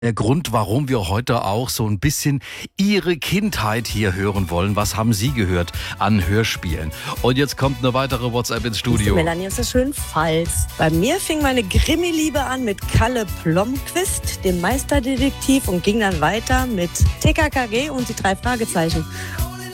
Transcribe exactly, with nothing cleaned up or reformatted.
Der Grund, warum wir heute auch so ein bisschen Ihre Kindheit hier hören wollen. Was haben Sie gehört an Hörspielen? Und jetzt kommt eine weitere WhatsApp ins Studio. Melanie aus der schönen Pfalz. Bei mir fing meine Krimi-Liebe an mit Kalle Plomqvist, dem Meisterdetektiv, und ging dann weiter mit T K K G und die drei Fragezeichen.